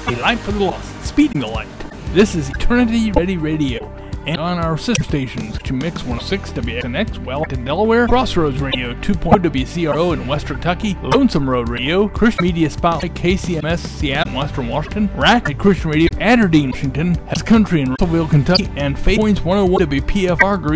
A Light for the Lost, Speeding the Light. This is Eternity Ready Radio. And on our sister stations, to Mix 106 WXNX, Wellington, Delaware, Crossroads Radio 2.0 WCRO in West Kentucky, Lonesome Road Radio, Christian Media Spotlight KCMS Seattle, Western Washington, Rack Christian Radio, Aberdeen, Washington, Has Country in Russellville, Kentucky, and Faith Points 101 WPFR Green.